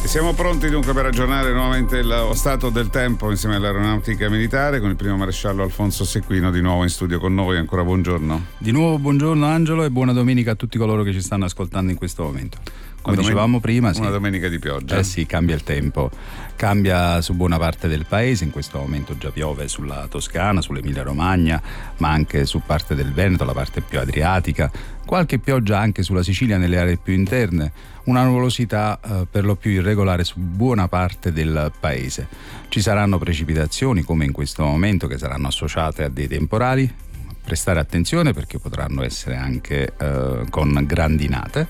Siamo pronti dunque per aggiornare nuovamente lo stato del tempo insieme all'Aeronautica Militare con il primo maresciallo Alfonso Secquino di nuovo in studio con noi. Ancora buongiorno. Di nuovo buongiorno Angelo e buona domenica a tutti coloro che ci stanno ascoltando in questo momento. Come dicevamo prima, una domenica di pioggia. Sì, cambia il tempo, cambia su buona parte del paese. In questo momento già piove sulla Toscana, sull'Emilia Romagna, ma anche su parte del Veneto, la parte più adriatica. Qualche pioggia anche sulla Sicilia nelle aree più interne, una nuvolosità per lo più irregolare su buona parte del paese. Ci saranno precipitazioni come in questo momento che saranno associate a dei temporali. Prestare attenzione perché potranno essere anche con grandinate,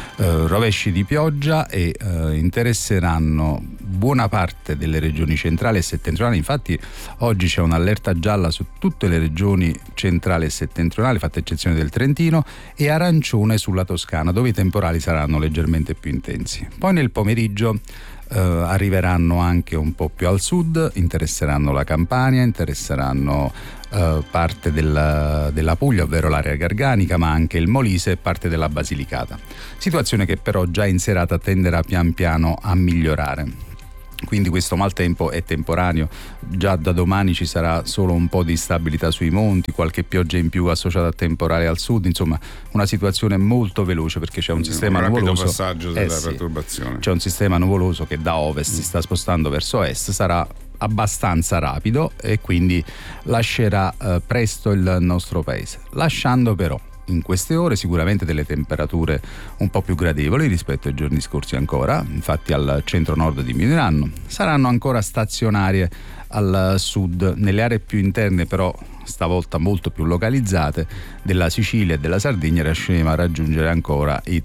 rovesci di pioggia e interesseranno buona parte delle regioni centrali e settentrionali. Infatti oggi c'è un'allerta gialla su tutte le regioni centrali e settentrionali, fatta eccezione del Trentino, e arancione sulla Toscana, dove i temporali saranno leggermente più intensi. Poi nel pomeriggio arriveranno anche un po' più al sud, interesseranno la Campania, interesseranno parte della Puglia, ovvero l'area garganica, ma anche il Molise e parte della Basilicata. Situazione che però già in serata tenderà pian piano a migliorare. Quindi questo maltempo è temporaneo, già da domani ci sarà solo un po' di stabilità sui monti, qualche pioggia in più associata a temporale al sud, insomma una situazione molto veloce perché c'è un sistema nuvoloso. Un rapido passaggio della perturbazione. C'è un sistema nuvoloso che da ovest si sta spostando verso est, sarà abbastanza rapido e quindi lascerà presto il nostro paese, lasciando però in queste ore sicuramente delle temperature un po' più gradevoli rispetto ai giorni scorsi ancora. Infatti al centro-nord diminuiranno, saranno ancora stazionarie al sud, nelle aree più interne però stavolta molto più localizzate della Sicilia e della Sardegna riusciremo a raggiungere ancora i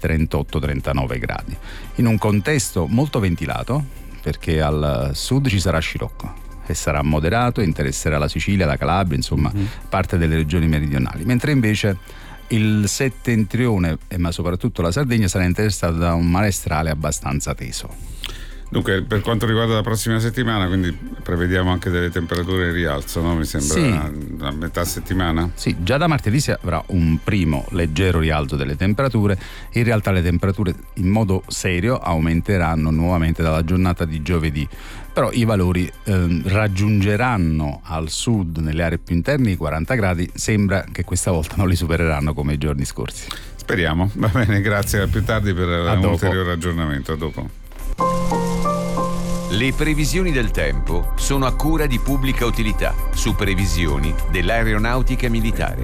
38-39 gradi in un contesto molto ventilato, perché al sud ci sarà scirocco e sarà moderato, interesserà la Sicilia, la Calabria, insomma parte delle regioni meridionali, mentre invece il settentrione ma soprattutto la Sardegna sarà interessata da un maestrale abbastanza teso. Dunque, per quanto riguarda la prossima settimana, quindi prevediamo anche delle temperature in rialzo, no? Mi sembra sì. A metà settimana? Sì, già da martedì si avrà un primo leggero rialzo delle temperature. In realtà le temperature in modo serio aumenteranno nuovamente dalla giornata di giovedì, però i valori raggiungeranno al sud, nelle aree più interne, i 40 gradi. Sembra che questa volta non li supereranno come i giorni scorsi. Speriamo, va bene, grazie, a più tardi per un ulteriore aggiornamento. A dopo. Le previsioni del tempo sono a cura di Pubblica Utilità, su previsioni dell'Aeronautica Militare.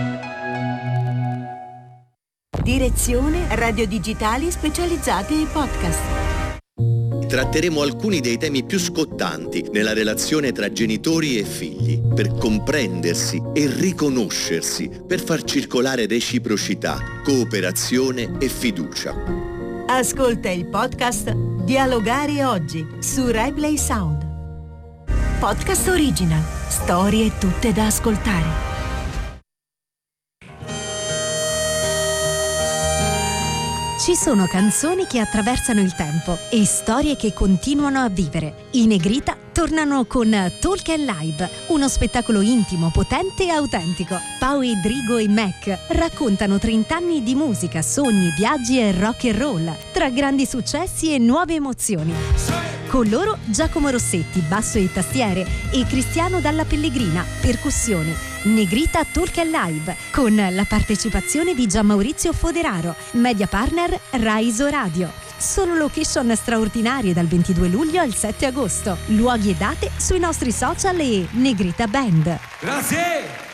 Direzione Radio Digitali Specializzate e Podcast. Tratteremo alcuni dei temi più scottanti nella relazione tra genitori e figli, per comprendersi e riconoscersi, per far circolare reciprocità, cooperazione e fiducia. Ascolta il podcast Dialogare oggi su RaiPlay Sound. Podcast original, storie tutte da ascoltare. Ci sono canzoni che attraversano il tempo e storie che continuano a vivere. I Negrita tornano con Talk and Live, uno spettacolo intimo, potente e autentico. Pau e Drigo e Mac raccontano 30 anni di musica, sogni, viaggi e rock and roll, tra grandi successi e nuove emozioni. Con loro Giacomo Rossetti, basso e tastiere, e Cristiano Dalla Pellegrina, percussioni. Negrita Talk and Live, con la partecipazione di Gianmaurizio Foderaro, media partner Raiso Radio. Solo location straordinarie dal 22 luglio al 7 agosto. Luoghi e date sui nostri social e Negrita Band. Grazie!